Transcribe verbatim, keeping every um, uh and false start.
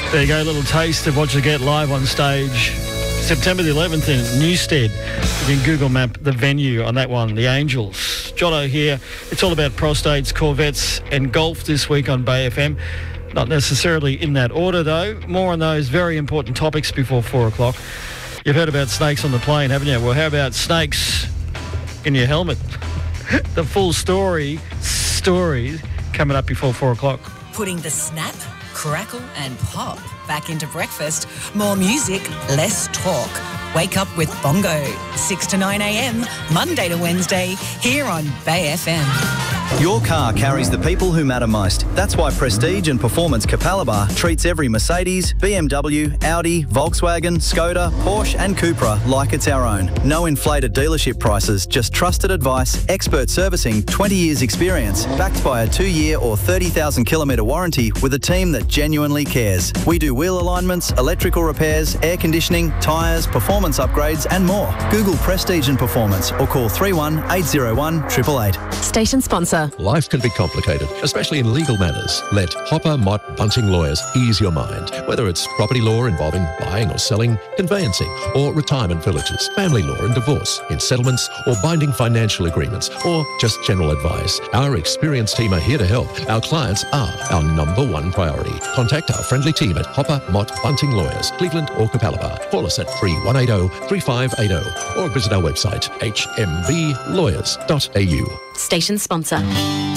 There you go, a little taste of what you get live on stage. September the eleventh in Newstead. You can Google map the venue on that one, the Angels. Jono here. It's all about prostates, Corvettes and golf this week on Bay F M. Not necessarily in that order though. More on those very important topics before four o'clock. You've heard about snakes on the plane, haven't you? Well, how about snakes in your helmet? The full story, story coming up before four o'clock. Putting the snap, crackle and pop back into breakfast. More music, less talk. Wake up with Bongo, six to nine a.m, Monday to Wednesday, here on Bay F M. Your car carries the people who matter most. That's why Prestige and Performance Capalaba treats every Mercedes, B M W, Audi, Volkswagen, Skoda, Porsche and Cupra like it's our own. No inflated dealership prices, just trusted advice, expert servicing, twenty years experience, backed by a two-year or thirty thousand kilometre warranty with a team that genuinely cares. We do wheel alignments, electrical repairs, air conditioning, tyres, performance upgrades and more. Google Prestige and Performance or call three one eight zero one eight eight eight. Station sponsor. Life can be complicated, especially in legal matters. Let Hopper Mott Bunting Lawyers ease your mind. Whether it's property law involving buying or selling, conveyancing or retirement villages, family law and divorce, in settlements or binding financial agreements, or just general advice, our experienced team are here to help. Our clients are our number one priority. Contact our friendly team at Hopper Mott Bunting Lawyers, Cleveland or Capalaba. Call us at three one eight zero, three five eight zero or visit our website h m b lawyers dot a u. Station sponsor.